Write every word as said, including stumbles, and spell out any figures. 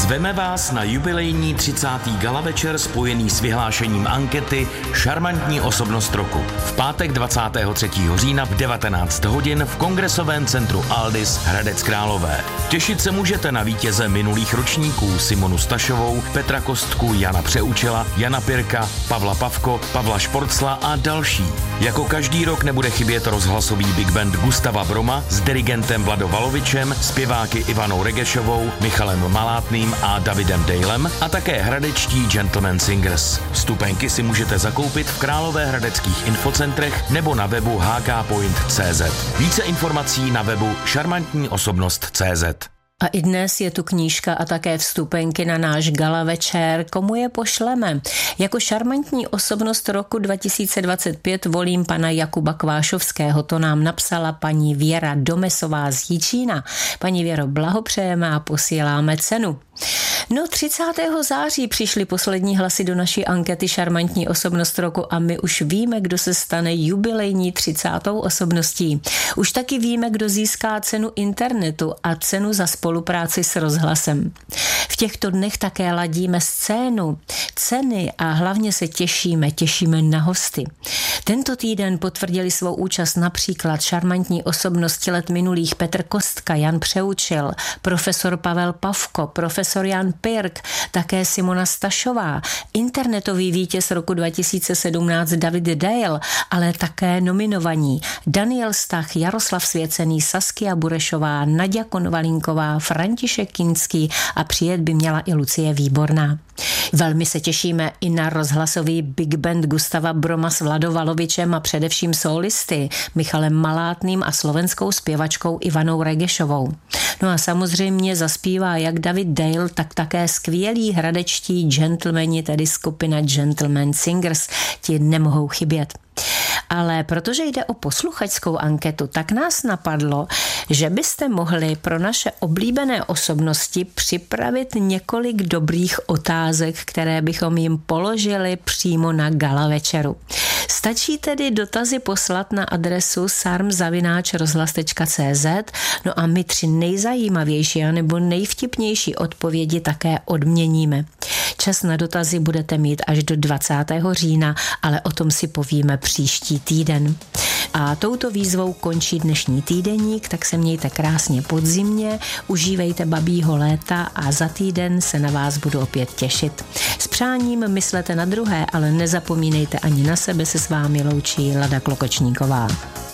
Zveme vás na jubilejní třicátý gala večer spojený s vyhlášením ankety Šarmantní osobnost roku. V pátek dvacátého třetího října v devatenáct hodin v Kongresovém centru Aldis Hradec Králové. Těšit se můžete na vítěze minulých ročníků Simonu Stašovou, Petra Kostku, Jana Přeučila, Jana Pirka, Pavla Pavko, Pavla Šporcla a další. Jako každý rok nebude chybět rozhlasový big band Gustava Broma s dirigentem Vlado Valovičem, zpěváky Ivanou Regešovou, Michalem Malátným a Davidem Dalem a také hradečtí Gentleman Singers. Vstupenky si můžete zakoupit v královéhradeckých infocentrech nebo na webu h k point c z. Více informací na webu šarmantní osobnost tečka cé zet. A i dnes je tu knížka a také vstupenky na náš gala večer. Komu je pošleme? Jako šarmantní osobnost roku dva tisíce dvacet pět volím pana Jakuba Kvášovského. To nám napsala paní Věra Domesová z Jičína. Paní Věro, blahopřejeme a posíláme cenu. No třicátého září přišly poslední hlasy do naší ankety Šarmantní osobnost roku a my už víme, kdo se stane jubilejní třicátou osobností. Už taky víme, kdo získá cenu internetu a cenu za spolupráci s rozhlasem. V těchto dnech také ladíme scénu, ceny a hlavně se těšíme, těšíme na hosty. Tento týden potvrdili svou účast například šarmantní osobnosti let minulých Petr Kostka, Jan Přeučil, profesor Pavel Pavko, profesor Jan Pirk, také Simona Stašová, internetový vítěz roku dva tisíce sedmnáct David Dale, ale také nominovaní Daniel Stach, Jaroslav Svěcený, Saskia Burešová, Naďa Konvalínková, František Kinský a přijet by měla i Lucie Výborná. Velmi se těšíme i na rozhlasový big band Gustava Broma s Vladou Valovičem a především solisty Michalem Malátným a slovenskou zpěvačkou Ivanou Regešovou. No a samozřejmě zaspívá jak David Dale, tak také skvělí hradečtí gentlemani, tedy skupina Gentleman Singers, ti nemohou chybět. Ale protože jde o posluchačskou anketu, tak nás napadlo, že byste mohli pro naše oblíbené osobnosti připravit několik dobrých otázek, které bychom jim položili přímo na gala večeru. Stačí tedy dotazy poslat na adresu sarm zavináč rozhlas tečka cé zet, no a my tři nejzajímavější anebo nejvtipnější odpovědi také odměníme. Čas na dotazy budete mít až do dvacátého října, ale o tom si povíme příští týden. A touto výzvou končí dnešní týdeník, tak se mějte krásně podzimně, užívejte babího léta a za týden se na vás budu opět těšit. S přáním myslete na druhé, ale nezapomínejte ani na sebe, se s vámi loučí Lada Klokočníková.